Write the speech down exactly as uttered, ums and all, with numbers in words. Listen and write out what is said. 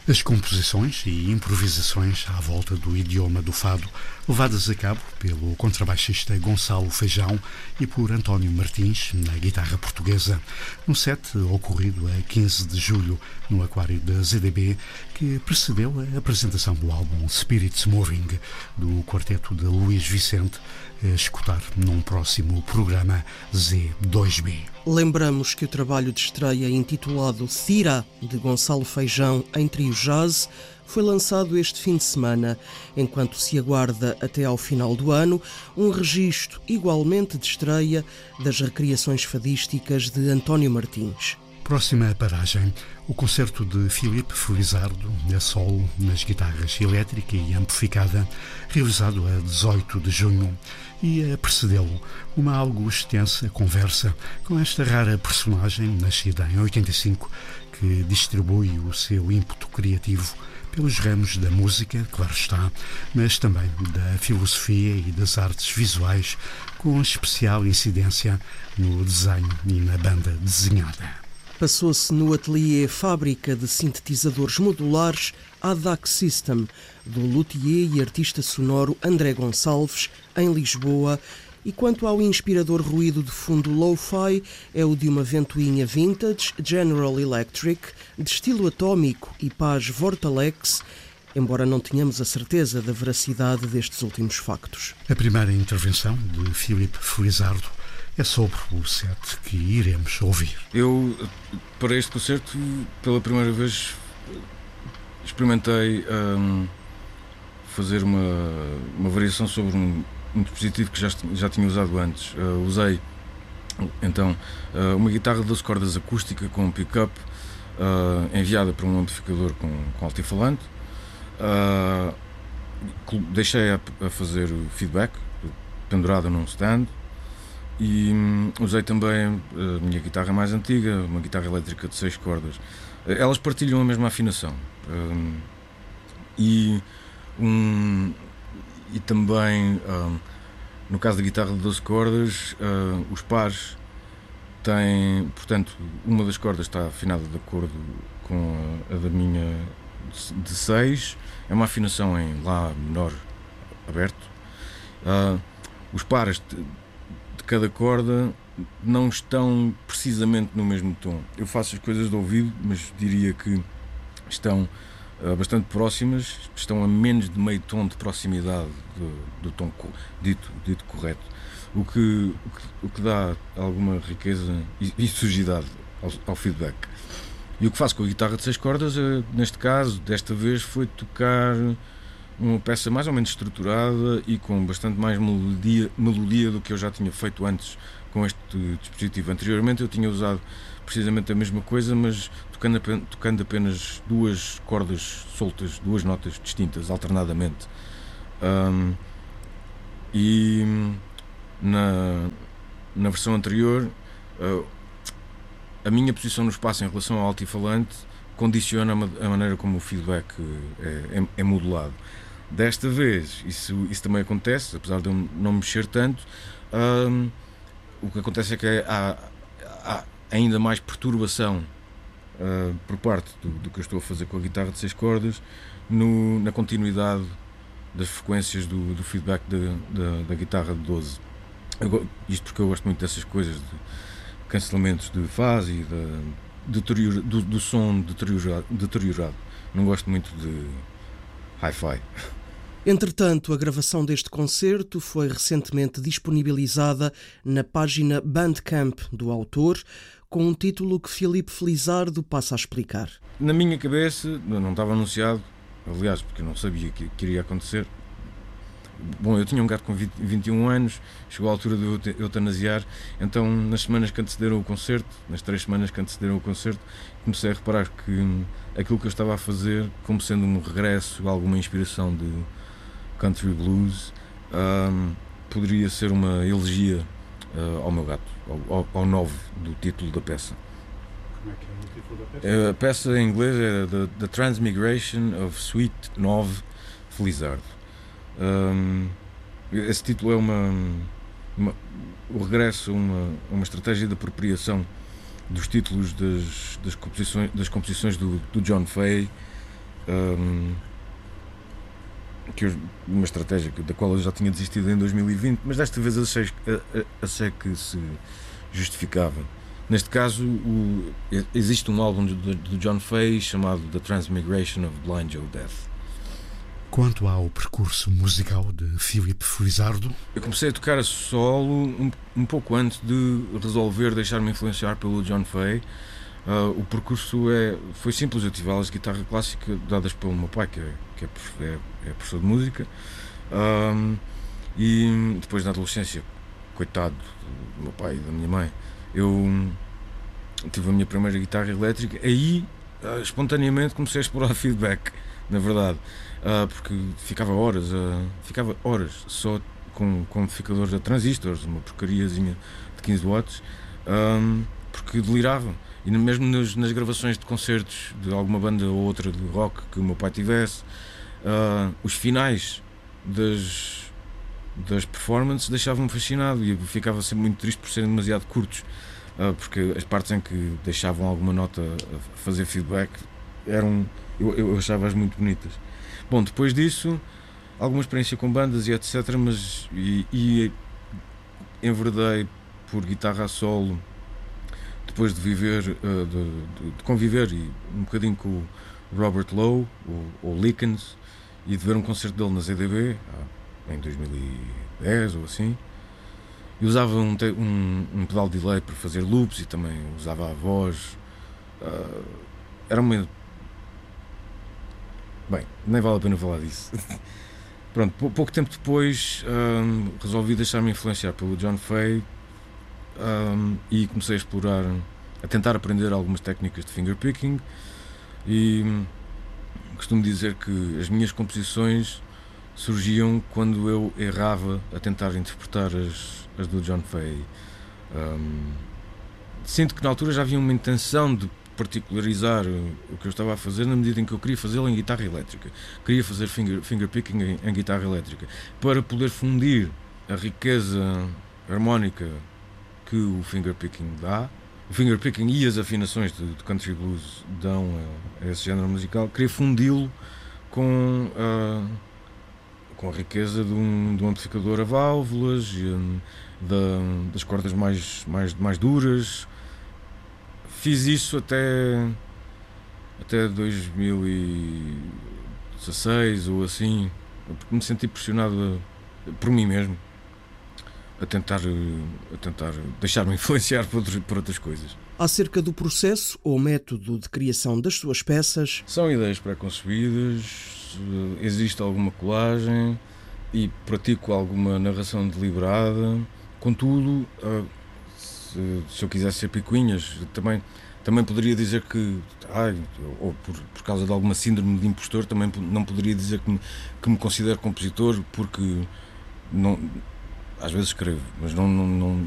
As composições e improvisações à volta do idioma do fado, levadas a cabo pelo contrabaixista Gonçalo Feijão e por António Martins, na guitarra portuguesa, num set ocorrido a quinze de julho no Aquário da Z D B, que precedeu a apresentação do álbum Spirits Moving, do quarteto de Luís Vicente, a escutar num próximo programa Z dois B. Lembramos que o trabalho de estreia intitulado Cira, de Gonçalo Feijão em trio jazz, foi lançado este fim de semana, enquanto se aguarda até ao final do ano um registro igualmente de estreia das recriações fadísticas de António Martins. Próxima paragem, o concerto de Filipe Felizardo, a solo, nas guitarras elétrica e amplificada, realizado a dezoito de junho, e a precedê-lo uma algo extensa conversa com esta rara personagem, nascida em oitenta e cinco, que distribui o seu ímpeto criativo pelos ramos da música, claro está, mas também da filosofia e das artes visuais, com especial incidência no desenho e na banda desenhada. Passou-se no ateliê Fábrica de Sintetizadores Modulares A D A C System, do luthier e artista sonoro André Gonçalves, em Lisboa, e quanto ao inspirador ruído de fundo lo-fi, é o de uma ventoinha vintage General Electric, de estilo atómico e paz Vortalex, embora não tenhamos a certeza da veracidade destes últimos factos. A primeira intervenção de Filipe Felizardo é sobre o set que iremos ouvir. Eu, para este concerto, pela primeira vez experimentei um, fazer uma, uma variação sobre um, um dispositivo que já, já tinha usado antes. Uh, usei, então, uh, uma guitarra de doze cordas acústica com um pick-up uh, enviada para um amplificador com, com altifalante. Uh, deixei a, a fazer o feedback, pendurada num stand. E hum, usei também a minha guitarra mais antiga, uma guitarra elétrica de seis cordas. Elas partilham a mesma afinação. Um, e, um, e também, um, no caso da guitarra de doze cordas, uh, os pares têm, portanto, uma das cordas está afinada de acordo com a, a da minha de seis, é uma afinação em Lá menor aberto. Uh, os pares de cada corda não estão precisamente no mesmo tom. Eu faço as coisas de ouvido, mas diria que estão uh, bastante próximas, estão a menos de meio tom de proximidade do, do tom dito, dito correto, o que, o que, o que dá alguma riqueza e, e sujidade ao, ao feedback. E o que faço com a guitarra de seis cordas, uh, neste caso, desta vez, foi tocar uma peça mais ou menos estruturada e com bastante mais melodia, melodia do que eu já tinha feito antes com este dispositivo. Anteriormente eu tinha usado precisamente a mesma coisa, mas tocando, tocando apenas duas cordas soltas, duas notas distintas, alternadamente. Um, e na, na versão anterior, uh, a minha posição no espaço em relação ao altifalante condiciona a maneira como o feedback é, é, é modulado. Desta vez, isso, isso também acontece, apesar de eu não mexer tanto. Um, o que acontece é que há, há ainda mais perturbação uh, por parte do, do que eu estou a fazer com a guitarra de seis cordas no, na continuidade das frequências do, do feedback de, de, da guitarra de doze. Eu, isto porque eu gosto muito dessas coisas, de cancelamentos de fase e de, de, do, do som deteriorado, deteriorado. Não gosto muito de hi-fi. Entretanto, a gravação deste concerto foi recentemente disponibilizada na página Bandcamp do autor, com um título que Filipe Felizardo passa a explicar. Na minha cabeça, não estava anunciado, aliás, porque eu não sabia que, que iria acontecer. Bom, eu tinha um gato com vinte, vinte e um anos, chegou a altura de eu eutanasiar, então nas semanas que antecederam o concerto, nas três semanas que antecederam o concerto, comecei a reparar que aquilo que eu estava a fazer, como sendo um regresso, alguma inspiração de country blues, um, poderia ser uma elegia uh, ao meu gato, ao, ao, ao nove do título da peça. Como é que é o título da peça? A peça em inglês é The, The Transmigration of Sweet nove Felizardo. Um, esse título é uma, uma o regresso a uma, uma estratégia de apropriação dos títulos das, das composições, das composições do, do John Fay, Um, que eu, uma estratégia da qual eu já tinha desistido em dois mil e vinte, mas desta vez achei, achei que se justificava. Neste caso, o, existe um álbum do, do John Fay chamado The Transmigration of Blind Joe Death. Quanto ao percurso musical de Philip Felizardo, eu comecei a tocar a solo um, um pouco antes de resolver deixar-me influenciar pelo John Fay. Uh, o percurso é, foi simples. Eu tive aulas de guitarra clássica dadas pelo meu pai, que é, que é, é, é professor de música, um, e depois na adolescência, coitado do meu pai e da minha mãe, eu tive a minha primeira guitarra elétrica. Aí uh, espontaneamente comecei a explorar feedback, na verdade, uh, porque ficava horas uh, ficava horas só com, com amplificadores a transistores, uma porcariazinha de quinze watts, um, porque delirava. E mesmo nas, nas gravações de concertos de alguma banda ou outra de rock que o meu pai tivesse, uh, os finais das, das performances deixavam-me fascinado, e eu ficava sempre muito triste por serem demasiado curtos, uh, porque as partes em que deixavam alguma nota a fazer feedback eram, eu, eu achava-as muito bonitas. Bom, depois disso, alguma experiência com bandas e etcétera, mas e, e enverdei por guitarra a solo depois de viver, uh, de, de, de conviver e um bocadinho com o Robert Lowe, ou Lickens, e de ver um concerto dele na Z D B ah, em dois mil e dez ou assim. E usava um, te, um, um pedal de delay para fazer loops e também usava a voz. Uh, era uma... Bem, nem vale a pena falar disso. Pronto, pouco tempo depois um, resolvi deixar-me influenciar pelo John Fay. Um, e comecei a explorar, a tentar aprender algumas técnicas de fingerpicking, e hum, costumo dizer que as minhas composições surgiam quando eu errava a tentar interpretar as, as do John Fay. Um, sinto que na altura já havia uma intenção de particularizar o que eu estava a fazer, na medida em que eu queria fazê-lo em guitarra elétrica, queria fazer finger, fingerpicking em, em guitarra elétrica, para poder fundir a riqueza harmónica que o fingerpicking dá, o fingerpicking e as afinações de, de country blues dão a, a esse género musical. Queria fundi-lo com a, com a riqueza de um, de um amplificador a válvulas, e, um, da, das cordas mais, mais, mais duras. Fiz isso até, até dois mil e dezasseis ou assim, porque me senti pressionado a, por mim mesmo, a tentar, a tentar deixar-me influenciar por, outros, por outras coisas. Acerca do processo ou método de criação das suas peças... São ideias pré-concebidas, existe alguma colagem e pratico alguma narração deliberada. Contudo, se, se eu quisesse ser picuinhas, também, também poderia dizer que, ai, ou por, por causa de alguma síndrome de impostor, também não poderia dizer que me, que me considero compositor, porque não... Às vezes escrevo, mas não, não, não,